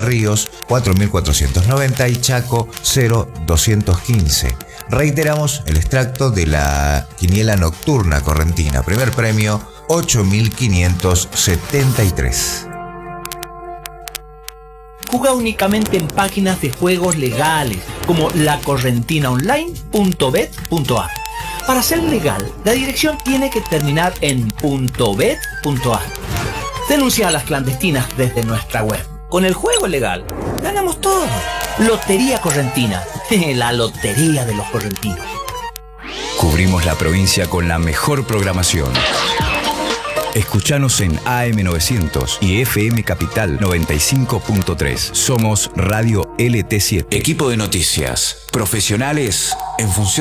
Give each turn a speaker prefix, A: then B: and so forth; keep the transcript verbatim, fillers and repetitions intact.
A: Ríos cuatro mil cuatrocientos noventa y Chaco cero doscientos quince. Reiteramos el extracto de la quiniela nocturna correntina. Primer premio ocho mil quinientos setenta y tres.
B: Juega únicamente en páginas de juegos legales como la correntina online punto bet punto a r. Para ser legal, la dirección tiene que terminar en .bet punto a r. Denuncia a las clandestinas desde nuestra web. Con el juego legal, ganamos todo. Lotería Correntina, la lotería de los correntinos.
C: Cubrimos la provincia con la mejor programación. Escuchanos en A M novecientos y F M Capital noventa y cinco punto tres. Somos Radio L T siete.
D: Equipo de noticias. Profesionales en función